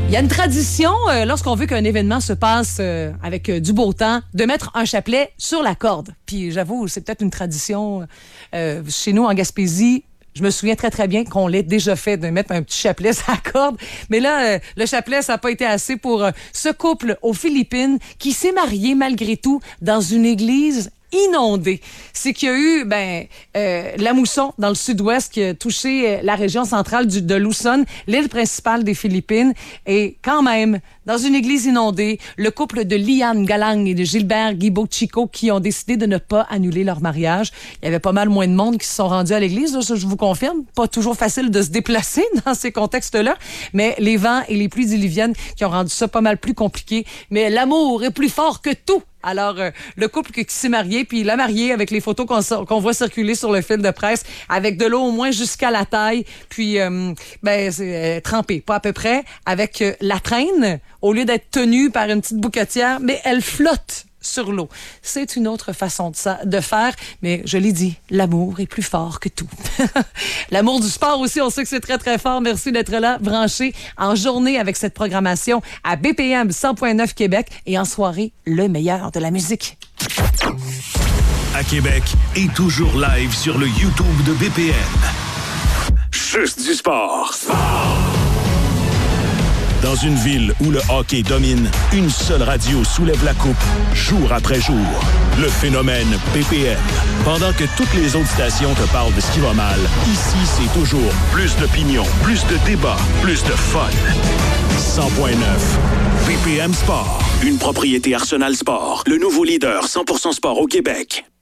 Il y a une tradition, lorsqu'on veut qu'un événement se passe avec du beau temps, de mettre un chapelet sur la corde. Puis j'avoue, c'est peut-être une tradition chez nous en Gaspésie. Je me souviens très, très bien qu'on l'ait déjà fait, de mettre un petit chapelet sur la corde. Mais là, le chapelet, ça n'a pas été assez pour ce couple aux Philippines qui s'est marié malgré tout dans une église inondée. C'est qu'il y a eu la mousson dans le sud-ouest qui a touché la région centrale de Luzon, l'île principale des Philippines. Et quand même, dans une église inondée, le couple de Liane Galang et de Gilbert Guibault Chico qui ont décidé de ne pas annuler leur mariage. Il y avait pas mal moins de monde qui se sont rendus à l'église, là, ça je vous confirme. Pas toujours facile de se déplacer dans ces contextes-là, mais les vents et les pluies diluviennes qui ont rendu ça pas mal plus compliqué. Mais l'amour est plus fort que tout. Alors, le couple qui s'est marié, puis la mariée avec les photos qu'on voit circuler sur le fil de presse, avec de l'eau au moins jusqu'à la taille, puis c'est trempé, pas à peu près, avec la traîne, au lieu d'être tenue par une petite bouquetière, mais elle flotte sur l'eau. C'est une autre façon de faire, mais je l'ai dit, l'amour est plus fort que tout. L'amour du sport aussi, on sait que c'est très, très fort. Merci d'être là, branché en journée avec cette programmation à BPM 100.9 Québec et en soirée, le meilleur de la musique. À Québec et toujours live sur le YouTube de BPM. Juste du sport. Dans une ville où le hockey domine, une seule radio soulève la coupe, jour après jour. Le phénomène BPM. Pendant que toutes les autres stations te parlent de ce qui va mal, ici, c'est toujours plus d'opinion, plus de débats, plus de fun. 100.9 BPM Sport. Une propriété Arsenal Sport. Le nouveau leader 100% sport au Québec.